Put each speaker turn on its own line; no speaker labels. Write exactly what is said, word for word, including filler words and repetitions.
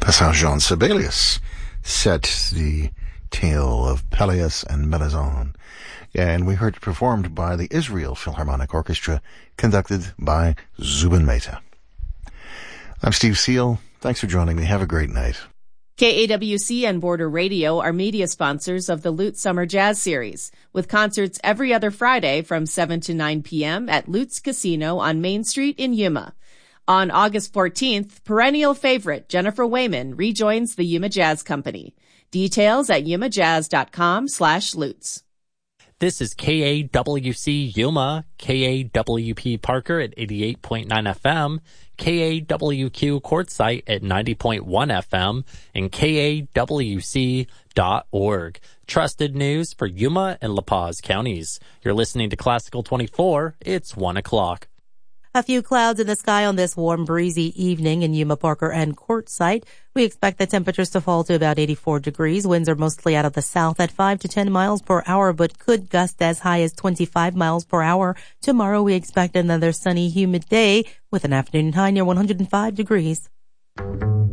That's how Jean Sibelius set the tale of Peleus and Melisande. And we heard it performed by the Israel Philharmonic Orchestra, conducted by Zubin Mehta. I'm Steve Seal. Thanks for joining me. Have a great night.
K A W C and Border Radio are media sponsors of the Lutz Summer Jazz Series, with concerts every other Friday from seven to nine p.m. at Lutz Casino on Main Street in Yuma. On August fourteenth, perennial favorite Jennifer Wayman rejoins the Yuma Jazz Company. Details at yumajazz.com slash Lutz.
This is K A W C Yuma, K A W P Parker at eighty-eight point nine F M, K A W Q Quartzsite at ninety point one F M, and K A W C dot org. Trusted news for Yuma and La Paz counties. You're listening to Classical twenty-four. It's one o'clock.
A few clouds in the sky on this warm, breezy evening in Yuma, Parker, and Quartzsite. We expect the temperatures to fall to about eighty-four degrees. Winds are mostly out of the south at five to ten miles per hour, but could gust as high as twenty-five miles per hour. Tomorrow we expect another sunny, humid day with an afternoon high near one hundred five degrees.